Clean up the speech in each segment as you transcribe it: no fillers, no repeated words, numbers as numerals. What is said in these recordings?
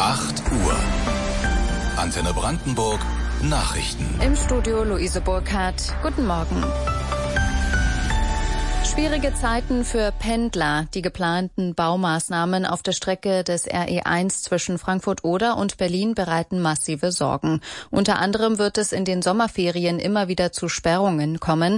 8 Uhr. Antenne Brandenburg Nachrichten. Im Studio Luise Burkhardt. Guten Morgen. Schwierige Zeiten für Pendler. Die geplanten Baumaßnahmen auf der Strecke des RE1 zwischen Frankfurt-Oder und Berlin bereiten massive Sorgen. Unter anderem wird es in den Sommerferien immer wieder zu Sperrungen kommen.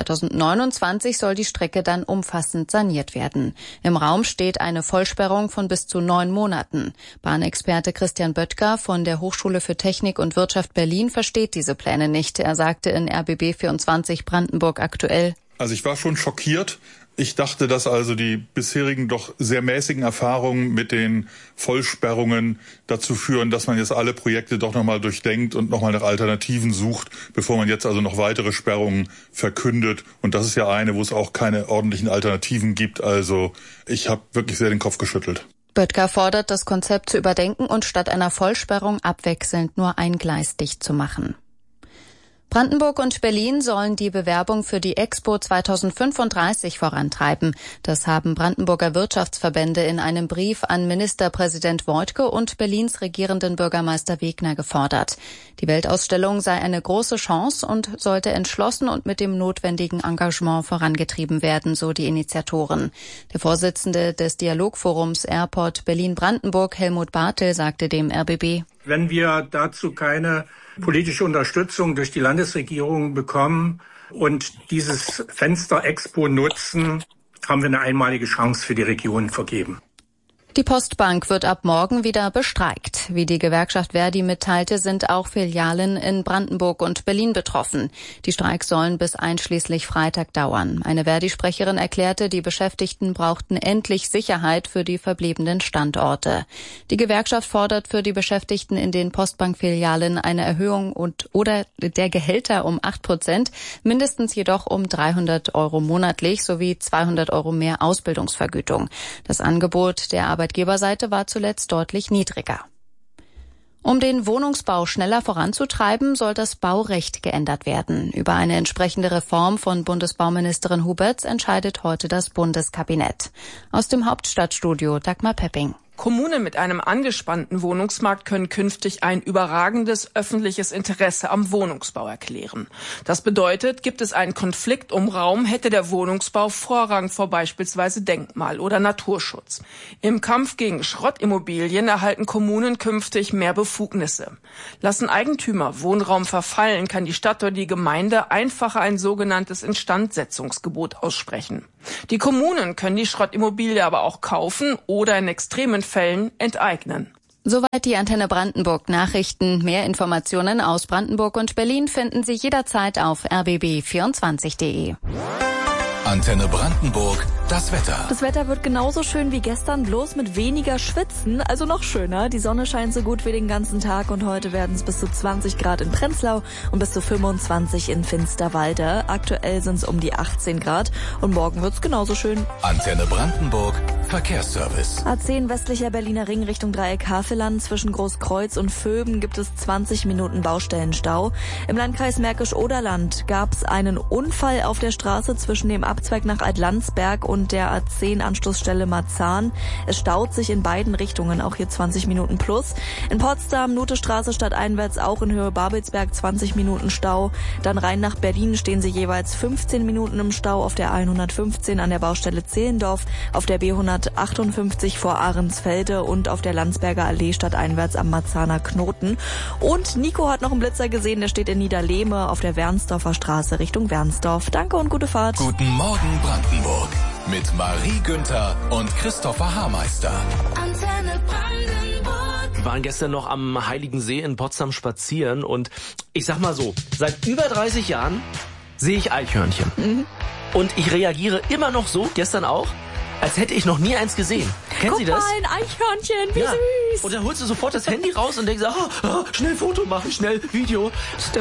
2029 soll die Strecke dann umfassend saniert werden. Im Raum steht eine Vollsperrung von bis zu 9 Monaten. Bahnexperte Christian Böttger von der Hochschule für Technik und Wirtschaft Berlin versteht diese Pläne nicht. Er sagte in RBB 24 Brandenburg aktuell: Also ich war schon schockiert. Ich dachte, dass also die bisherigen doch sehr mäßigen Erfahrungen mit den Vollsperrungen dazu führen, dass man jetzt alle Projekte doch nochmal durchdenkt und nochmal nach Alternativen sucht, bevor man jetzt also noch weitere Sperrungen verkündet. Und das ist ja eine, wo es auch keine ordentlichen Alternativen gibt. Also ich habe wirklich sehr den Kopf geschüttelt. Böttger fordert, das Konzept zu überdenken und statt einer Vollsperrung abwechselnd nur ein Gleis dicht zu machen. Brandenburg und Berlin sollen die Bewerbung für die Expo 2035 vorantreiben. Das haben Brandenburger Wirtschaftsverbände in einem Brief an Ministerpräsident Woidke und Berlins regierenden Bürgermeister Wegner gefordert. Die Weltausstellung sei eine große Chance und sollte entschlossen und mit dem notwendigen Engagement vorangetrieben werden, so die Initiatoren. Der Vorsitzende des Dialogforums Airport Berlin-Brandenburg, Helmut Bartel, sagte dem RBB: Wenn wir dazu keine politische Unterstützung durch die Landesregierung bekommen und dieses Fenster Expo nutzen, haben wir eine einmalige Chance für die Region vergeben. Die Postbank wird ab morgen wieder bestreikt. Wie die Gewerkschaft Verdi mitteilte, sind auch Filialen in Brandenburg und Berlin betroffen. Die Streiks sollen bis einschließlich Freitag dauern. Eine Verdi-Sprecherin erklärte, die Beschäftigten brauchten endlich Sicherheit für die verbliebenen Standorte. Die Gewerkschaft fordert für die Beschäftigten in den Postbank-Filialen eine Erhöhung oder der Gehälter um 8%, mindestens jedoch um 300 € monatlich sowie 200 € mehr Ausbildungsvergütung. Das Angebot der Arbeitgeberseite war zuletzt deutlich niedriger. Um den Wohnungsbau schneller voranzutreiben, soll das Baurecht geändert werden. Über eine entsprechende Reform von Bundesbauministerin Huberts entscheidet heute das Bundeskabinett. Aus dem Hauptstadtstudio Dagmar Pepping. Kommunen mit einem angespannten Wohnungsmarkt können künftig ein überragendes öffentliches Interesse am Wohnungsbau erklären. Das bedeutet, gibt es einen Konflikt um Raum, hätte der Wohnungsbau Vorrang vor beispielsweise Denkmal- oder Naturschutz. Im Kampf gegen Schrottimmobilien erhalten Kommunen künftig mehr Befugnisse. Lassen Eigentümer Wohnraum verfallen, kann die Stadt oder die Gemeinde einfacher ein sogenanntes Instandsetzungsgebot aussprechen. Die Kommunen können die Schrottimmobilie aber auch kaufen oder in extremen Fällen enteignen. Soweit die Antenne Brandenburg Nachrichten. Mehr Informationen aus Brandenburg und Berlin finden Sie jederzeit auf rbb24.de. Antenne Brandenburg, das Wetter. Das Wetter wird genauso schön wie gestern, bloß mit weniger Schwitzen, also noch schöner. Die Sonne scheint so gut wie den ganzen Tag und heute werden es bis zu 20 Grad in Prenzlau und bis zu 25 in Finsterwalde. Aktuell sind es um die 18 Grad und morgen wird es genauso schön. Antenne Brandenburg, Verkehrsservice. A10 westlicher Berliner Ring Richtung Dreieck Havelland. Zwischen Großkreuz und Vöben gibt es 20 Minuten Baustellenstau. Im Landkreis Märkisch-Oderland gab es einen Unfall auf der Straße zwischen dem Abzweig nach Altlandsberg und der A10-Anschlussstelle Marzahn. Es staut sich in beiden Richtungen, auch hier 20 Minuten plus. In Potsdam, Nutestraße stadteinwärts auch in Höhe Babelsberg 20 Minuten Stau. Dann rein nach Berlin stehen sie jeweils 15 Minuten im Stau auf der A115 an der Baustelle Zehlendorf, auf der B158 vor Ahrensfelde und auf der Landsberger Allee stadteinwärts am Marzahner Knoten. Und Nico hat noch einen Blitzer gesehen, der steht in Niederlehme auf der Wernsdorfer Straße Richtung Wernsdorf. Danke und gute Fahrt. Guten Morgen Brandenburg mit Marie Günther und Christopher Haarmeister. Antenne Brandenburg. Wir waren gestern noch am Heiligen See in Potsdam spazieren und ich sag mal so, seit über 30 Jahren sehe ich Eichhörnchen. Und ich reagiere immer noch so, gestern auch, als hätte ich noch nie eins gesehen. Kennen Sie das? Guck mal, ein Eichhörnchen, wie süß. Und dann holst du sofort das Handy raus und denkst, schnell Foto machen, schnell Video. Stimmt.